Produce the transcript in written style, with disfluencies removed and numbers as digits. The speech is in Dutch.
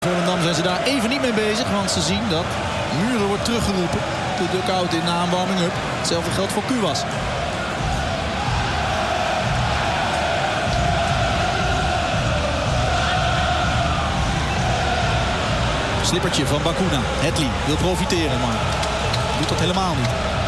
Volendam zijn ze daar even niet mee bezig, want ze zien dat Muren wordt teruggeroepen. De dugout in na een warming-up. Hetzelfde geldt voor Kuwas. Slippertje van Bacuna. Hedley wil profiteren, maar doet dat helemaal niet.